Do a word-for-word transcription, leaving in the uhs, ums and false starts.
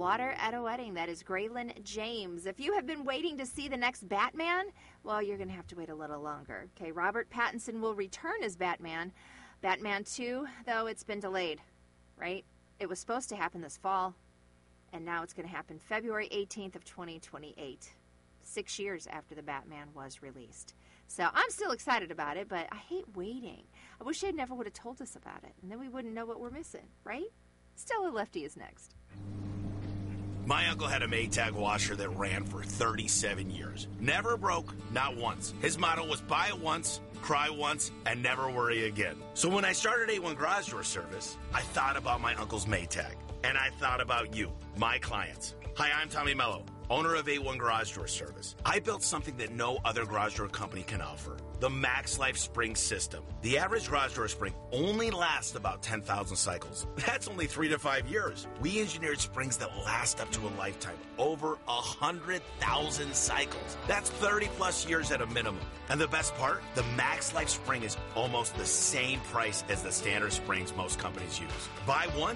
water at a wedding. That is Graylin James. If you have been waiting to see the next Batman, well, you're going to have to wait a little longer. Okay, Robert Pattinson will return as Batman. Batman two, though, it's been delayed, right? It was supposed to happen this fall, and now it's going to happen February eighteenth of twenty twenty-eight, six years after the Batman was released. So I'm still excited about it, but I hate waiting. I wish they never would have told us about it, and then we wouldn't know what we're missing, right? Stella Lefty is next. My uncle had a Maytag washer that ran for thirty-seven years. Never broke, not once. His motto was buy it once, cry once, and never worry again. So when I started A one Garage Door Service, I thought about my uncle's Maytag. And I thought about you, my clients. Hi, I'm Tommy Mello, owner of A one Garage Door Service. I built something that no other garage door company can offer, the Max Life Spring System. The average garage door spring only lasts about ten thousand cycles. That's only three to five years. We engineered springs that last up to a lifetime, over one hundred thousand cycles. That's thirty plus years at a minimum. And the best part, the Max Life Spring is almost the same price as the standard springs most companies use. Buy one,